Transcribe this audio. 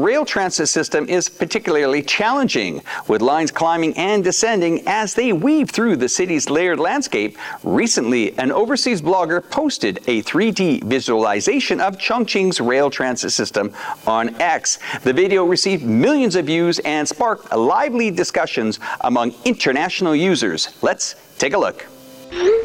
rail transit system is particularly challenging, with lines climbing and descending as they weave through the city's layered landscape. Recently, an overseas blogger posted a 3D visualization of Chongqing's rail transit system on X. The video received millions of views and sparked lively discussions among international users. Let's take a look.